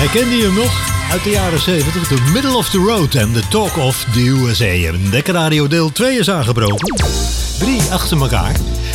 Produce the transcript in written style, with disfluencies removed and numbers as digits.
Herkende je hem nog? Uit de jaren 70, The Middle of the Road en The Talk of the USA. Dekker Radio deel 2 is aangebroken. 3 achter elkaar.